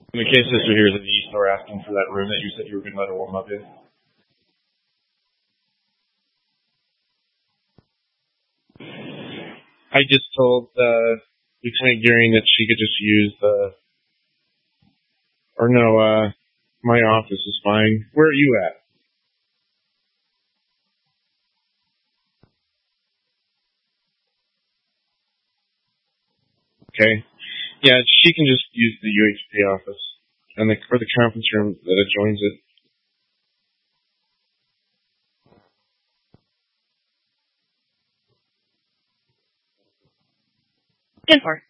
The case sister here is in the east door asking for that room that you said you were going to let her warm up in. I just told Lieutenant Gearing that she could just use my office is fine. Where are you at? Okay. Yeah, she can just use the UHP office and or the conference room that adjoins it. Ten 4.